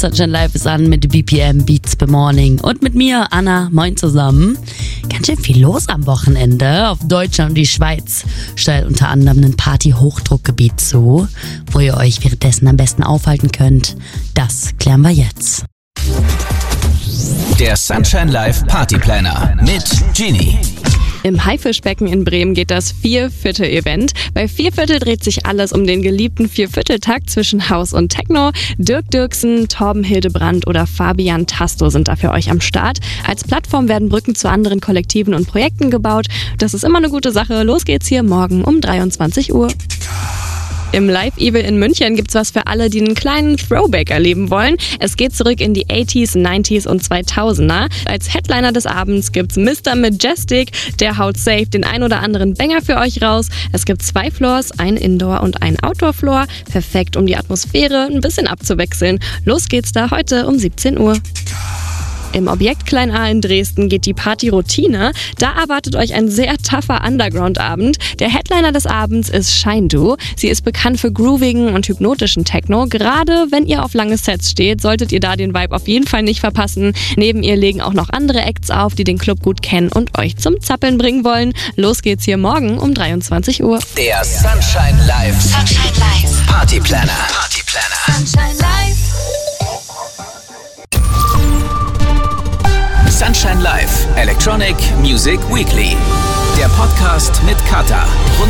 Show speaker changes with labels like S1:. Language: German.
S1: Sunshine Live ist an mit BPM Beats per Morning und mit mir, Anna. Moin zusammen. Ganz schön viel los am Wochenende. Auf Deutschland und die Schweiz stellt unter anderem ein Party-Hochdruckgebiet zu, wo ihr euch währenddessen am besten aufhalten könnt. Das klären wir jetzt.
S2: Der Sunshine Live Party Planner mit Genie.
S3: Im Haifischbecken in Bremen geht das Vierviertel-Event. Bei Vierviertel dreht sich alles um den geliebten Viervierteltakt zwischen House und Techno. Dirk Dirksen, Torben Hildebrand oder Fabian Tasto sind da für euch am Start. Als Plattform werden Brücken zu anderen Kollektiven und Projekten gebaut. Das ist immer eine gute Sache. Los geht's hier morgen um 23 Uhr. Im Live Evil in München gibt's was für alle, die einen kleinen Throwback erleben wollen. Es geht zurück in die 80s, 90s und 2000er. Als Headliner des Abends gibt's Mr. Majestic. Der haut safe den ein oder anderen Banger für euch raus. Es gibt 2 Floors, ein Indoor- und ein Outdoor-Floor. Perfekt, um die Atmosphäre ein bisschen abzuwechseln. Los geht's da heute um 17 Uhr. Im Objekt Klein A in Dresden geht die Party Routine. Da erwartet euch ein sehr tougher Underground-Abend. Der Headliner des Abends ist Shindu. Sie ist bekannt für groovigen und hypnotischen Techno. Gerade wenn ihr auf lange Sets steht, solltet ihr da den Vibe auf jeden Fall nicht verpassen. Neben ihr legen auch noch andere Acts auf, die den Club gut kennen und euch zum Zappeln bringen wollen. Los geht's hier morgen um 23 Uhr.
S2: Der Sunshine Live Party Planner.
S4: Sunshine Live.
S2: Sunshine Live Electronic Music Weekly. Der Podcast mit Kata. Rund